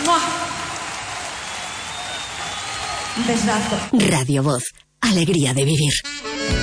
¡Mua! Un besazo. Radio Voz. Alegría de vivir.